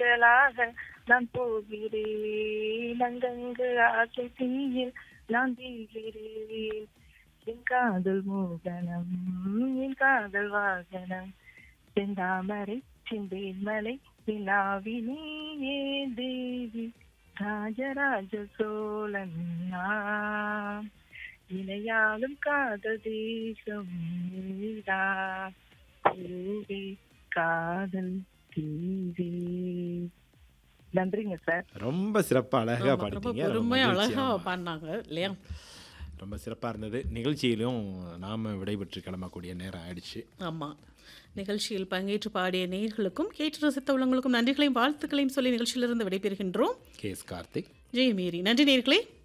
ஊஞ்சலாக நான் போகிறேன் அங்கங்கு ஆசை தீயில் நான் வீழ்கிறேன் என் காதல் மோகனம் என் காதல் வாகனம் செந்தாமரை செந்தேன் மலை நிலாவினே தேவி ராஜராஜ சோழன் நான் இணையாலும் காதல் தேசம் நீதான் பூவே காதல் தீவே. நன்றிங்க சார். ரொம்ப சிறப்பா அழகா ரொம்ப பாடிட்டீங்க. ரொம்ப பொறுமையா மகிழ்ச்சி. அழகா ஆமா. பாடினாங்க இல்லையா? ரொம்ப சிறப்பா இருந்தது. நிகழ்ச்சியிலும் நாம விடைபெற்று கிளம்பக்கூடிய நேரம் ஆயிடுச்சு. ஆமா. நிகழ்ச்சியில் பங்கேற்று பாடிய நேயர்களுக்கும் கேட்டு ரசித்த உள்ளவங்களுக்கும் நன்றிகளையும் வாழ்த்துக்களையும் சொல்லி நிகழ்ச்சியிலிருந்து விடைபெறுகின்றோம். கேஎஸ் கார்த்திக். ஜெயமேரி. நன்றி நேயர்களே.